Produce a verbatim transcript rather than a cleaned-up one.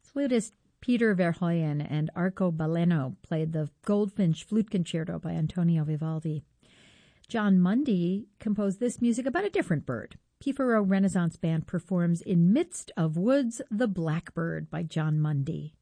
Flutist Peter Verhoeven and Arco Baleno played the Goldfinch Flute Concerto by Antonio Vivaldi. John Mundy composed this music about a different bird. Pifaro Renaissance Band performs In Midst of Woods, the Blackbird by John Mundy.